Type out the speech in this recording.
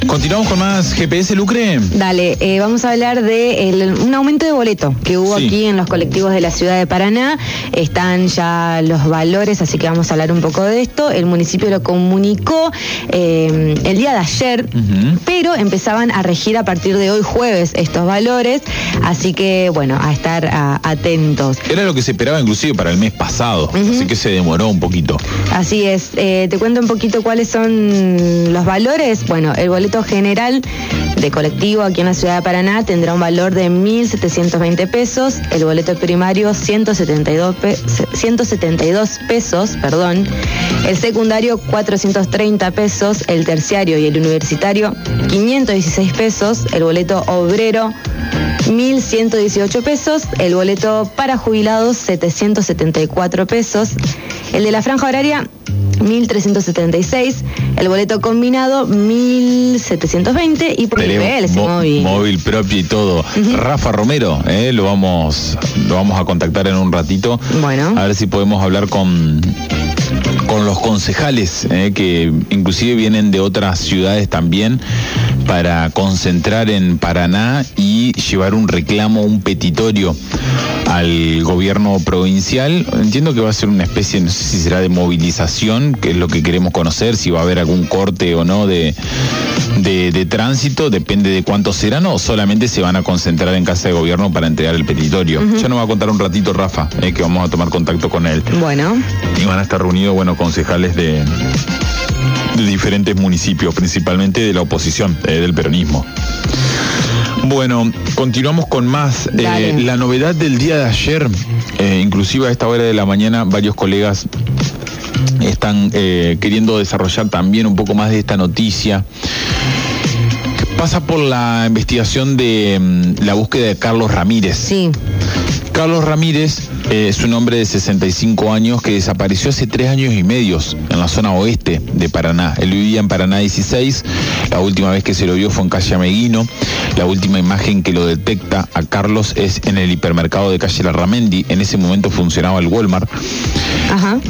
Continuamos con más GPS, Lucre. Dale, vamos a hablar de un aumento de boleto que hubo aquí en los colectivos de la ciudad de Paraná. Están ya los valores, así que vamos a hablar un poco de esto. El municipio lo comunicó el día de ayer, pero empezaban a regir a partir de hoy jueves estos valores, así que bueno, a estar atentos. Era lo que se esperaba inclusive para el mes pasado, así que se demoró un poquito. Así es, te cuento un poquito cuáles son los valores. Bueno, el boleto general de colectivo aquí en la ciudad de Paraná tendrá un valor de 1.720 pesos, el boleto primario 172 pesos, el secundario 430 pesos, el terciario y el universitario 516 pesos, el boleto obrero 1.118 pesos, el boleto para jubilados 774 pesos, el de la franja horaria 1.376, el boleto combinado 1.720 y por nivel móvil propio y todo. Rafa Romero, lo vamos a contactar en un ratito. Bueno. A ver si podemos hablar con los concejales, que inclusive vienen de otras ciudades también, para concentrar en Paraná y llevar un reclamo, un petitorio al gobierno provincial. Entiendo que va a ser una especie, no sé si será de movilización, que es lo que queremos conocer, si va a haber algún corte o no de tránsito, depende de cuántos serán, o solamente se van a concentrar en casa de gobierno para entregar el petitorio. Ya nos va a contar un ratito Rafa, que vamos a tomar contacto con él. Bueno. Y van a estar reunidos, concejales de diferentes municipios, principalmente de la oposición, del peronismo. Bueno, continuamos con más. La novedad del día de ayer, inclusive a esta hora de la mañana, varios colegas están queriendo desarrollar también un poco más de esta noticia. Pasa por la investigación de la búsqueda de Carlos Ramírez. Sí. Carlos Ramírez es un hombre de 65 años que desapareció hace 3 años y medio en la zona oeste de Paraná. Él vivía en Paraná 16, la última vez que se lo vio fue en calle Ameguino. La última imagen que lo detecta a Carlos es en el hipermercado de calle Larramendi. En ese momento funcionaba el Walmart.